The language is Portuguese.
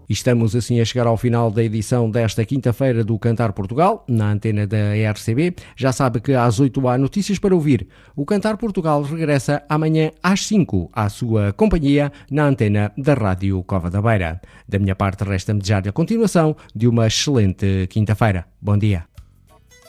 E estamos assim a chegar ao final da edição desta quinta-feira do Cantar Portugal, na antena da RCB. Já sabe que às 8 há notícias para ouvir. O Cantar Portugal regressa amanhã às 5 à sua companhia na antena da Rádio Cova da Beira. Da minha parte, resta-me desejar-lhe a continuação de uma excelente quinta-feira. Bom dia.